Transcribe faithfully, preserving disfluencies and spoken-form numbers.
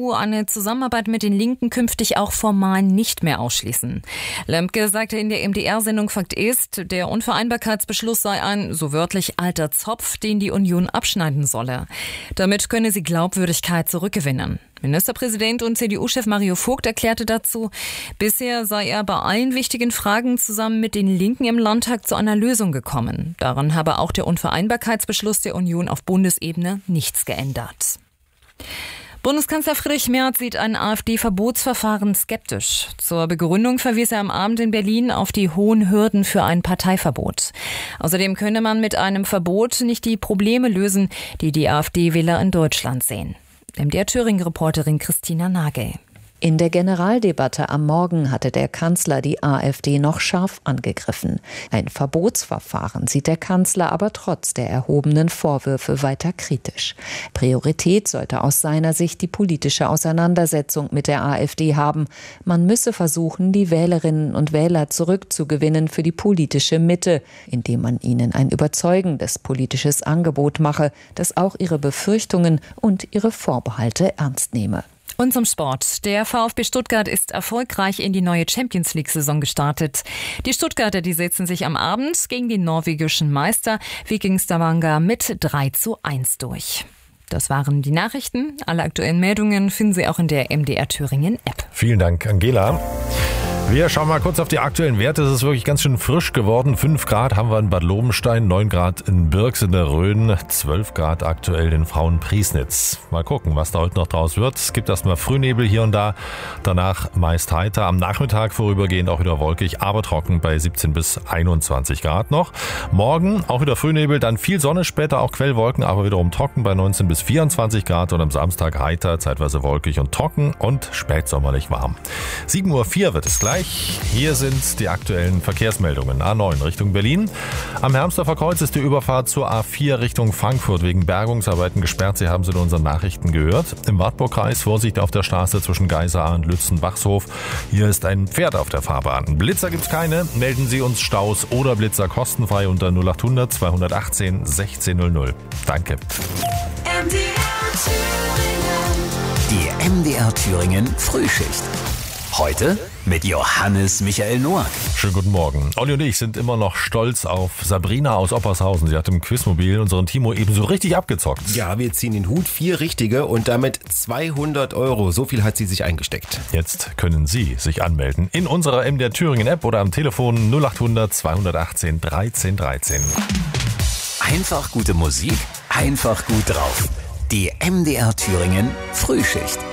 U eine Zusammenarbeit mit den Linken künftig auch formal nicht mehr ausschließen. Lemke sagte in der M D R-Sendung Fakt ist, der Unvereinbarkeitsbeschluss sei ein, so wörtlich, alter Zopf, den die Union abschneiden solle. Damit könne sie Glaubwürdigkeit zurückgewinnen. Ministerpräsident und C D U-Chef Mario Vogt erklärte dazu, bisher sei er bei allen wichtigen Fragen zusammen mit den Linken im Landtag zu einer Lösung gekommen. Daran habe auch der Unvereinbarkeitsbeschluss der Union auf Bundesebene nichts geändert. Bundeskanzler Friedrich Merz sieht ein AfD-Verbotsverfahren skeptisch. Zur Begründung verwies er am Abend in Berlin auf die hohen Hürden für ein Parteiverbot. Außerdem könne man mit einem Verbot nicht die Probleme lösen, die die AfD-Wähler in Deutschland sehen. M D R-Thüringen-Reporterin Christina Nagel. In der Generaldebatte am Morgen hatte der Kanzler die AfD noch scharf angegriffen. Ein Verbotsverfahren sieht der Kanzler aber trotz der erhobenen Vorwürfe weiter kritisch. Priorität sollte aus seiner Sicht die politische Auseinandersetzung mit der AfD haben. Man müsse versuchen, die Wählerinnen und Wähler zurückzugewinnen für die politische Mitte, indem man ihnen ein überzeugendes politisches Angebot mache, das auch ihre Befürchtungen und ihre Vorbehalte ernst nehme. Und zum Sport. Der VfB Stuttgart ist erfolgreich in die neue Champions-League-Saison gestartet. Die Stuttgarter, die setzen sich am Abend gegen den norwegischen Meister Viking Stavanger mit drei zu eins durch. Das waren die Nachrichten. Alle aktuellen Meldungen finden Sie auch in der M D R Thüringen App. Vielen Dank, Angela. Wir schauen mal kurz auf die aktuellen Werte. Es ist wirklich ganz schön frisch geworden. fünf Grad haben wir in Bad Lobenstein, neun Grad in Birks in der Rhön, zwölf Grad aktuell in Frauenpriesnitz. Mal gucken, was da heute noch draus wird. Es gibt erstmal Frühnebel hier und da, danach meist heiter. Am Nachmittag vorübergehend auch wieder wolkig, aber trocken bei siebzehn bis einundzwanzig Grad noch. Morgen auch wieder Frühnebel, dann viel Sonne, später auch Quellwolken, aber wiederum trocken bei neunzehn bis vierundzwanzig Grad und am Samstag heiter, zeitweise wolkig und trocken und spätsommerlich warm. sieben Uhr vier wird es gleich. Hier sind die aktuellen Verkehrsmeldungen. A neun Richtung Berlin. Am Hermsdorfer Kreuz ist die Überfahrt zur A vier Richtung Frankfurt wegen Bergungsarbeiten gesperrt. Sie haben es in unseren Nachrichten gehört. Im Wartburgkreis Vorsicht auf der Straße zwischen Geiserahr und Lützen-Wachshof. Hier ist ein Pferd auf der Fahrbahn. Blitzer gibt's keine. Melden Sie uns Staus oder Blitzer kostenfrei unter null acht hundert zweihundertachtzehn sechzehn null null. Danke. M D R Thüringen. Die M D R Thüringen Frühschicht. Heute mit Johannes Michael Noack. Schönen guten Morgen. Olli und ich sind immer noch stolz auf Sabrina aus Oppershausen. Sie hat im Quizmobil unseren Timo eben so richtig abgezockt. Ja, wir ziehen den Hut, vier richtige und damit zweihundert Euro. So viel hat sie sich eingesteckt. Jetzt können Sie sich anmelden in unserer M D R Thüringen App oder am Telefon null acht hundert zweihundertachtzehn dreizehn dreizehn. Einfach gute Musik, einfach gut drauf. Die M D R Thüringen Frühschicht.